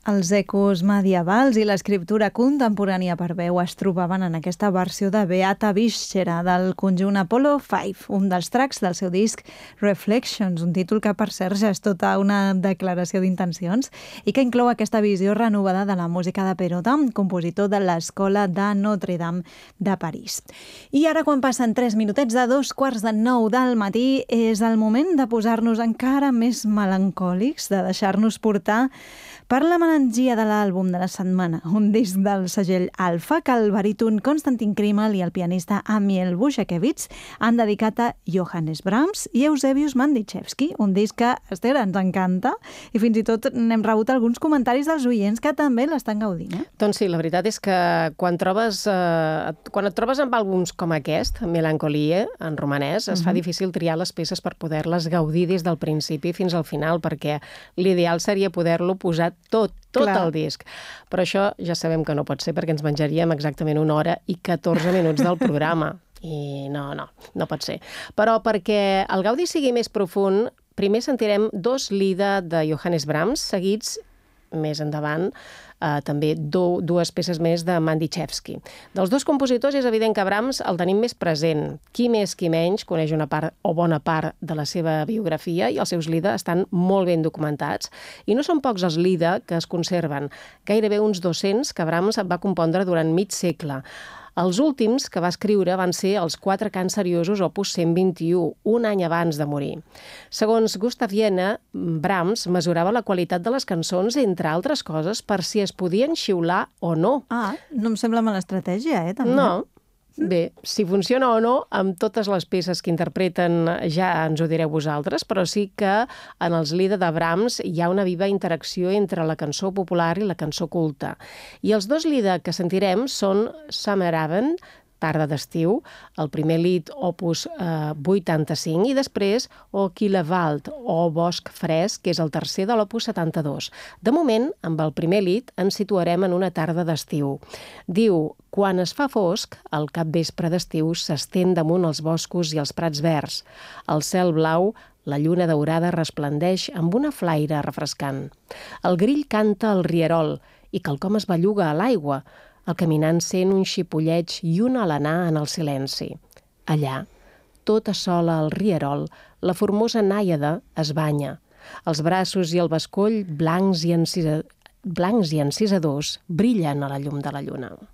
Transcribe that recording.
Els ecos medievals i l'escriptura contemporània per veu es trobaven en aquesta versió de Beata Víscera del conjunt Apollo 5, un dels tracks del seu disc Reflections, un títol que per cert ja és tota una declaració d'intencions i que inclou aquesta visió renovada de la música de Perrotin, compositor de l'Escola de Notre Dame de París. I ara, quan passen 3 minutets de 8:45 del matí, és el moment de posar-nos encara més melancòlics, de deixar-nos portar per la melangia de l'àlbum de la setmana, un disc del segell Alfa que el baríton Konstantin Krimmel i el pianista Amiel Bushakevich han dedicat a Johannes Brahms i Eusebius Mandichevsky, un disc que, Esther, ens encanta i fins i tot n'hem rebut alguns comentaris dels oients que també l'estan gaudint. Doncs sí, la veritat és que quan et trobes amb àlbums com aquest, Melancolie, en romanès, es fa difícil triar les peces per poder-les gaudir des del principi fins al final, perquè l'ideal seria poder-lo posar tot el disc. Però això ja sabem que no pot ser perquè ens menjaríem exactament 1 hora i 14 minuts del programa. I no pot ser. Però perquè el gaudi sigui més profund, primer sentirem 2 Lieder de Johannes Brahms, seguits més endavant també 2 peces més de Mandichevsky. Dels 2 compositors és evident que Brahms el tenim més present. Qui més, qui menys, coneix una part o bona part de la seva biografia i els seus Lieder estan molt ben documentats. I no són pocs els Lieder que es conserven, gairebé uns 200 que Brahms va compondre durant mig segle. Els últims que va escriure van ser els 4 cants seriosos opus 121, un any abans de morir. Segons Gustav Wiener, Brahms mesurava la qualitat de les cançons, entre altres coses, per si es podien xiular o no. No em sembla mala estratègia, també. No. Bé, si funciona o no, amb totes les peces que interpreten ja ens ho direu vosaltres, però sí que en els Lieder de Brahms hi ha una viva interacció entre la cançó popular i la cançó culta. I els 2 Lieder que sentirem són Sommerabend, tarda d'estiu, el primer Lied opus 85, i després O Kille Wald, o Bosc fresc, que és el tercer de l'opus 72. De moment, amb el primer Lied ens situarem en una tarda d'estiu. Diu: quan es fa fosc, el capvespre d'estiu s'estén damunt els boscos i els prats verds. El cel blau, la lluna daurada resplendeix amb una flaire refrescant. El grill canta al rierol i quelcom es belluga a l'aigua. El caminant sent un xipolleig i un alenar en el silenci. Allà, tota sola al rierol, la formosa nàiada es banya. Els braços i el bescoll, blancs i encisadors, brillen a la llum de la lluna.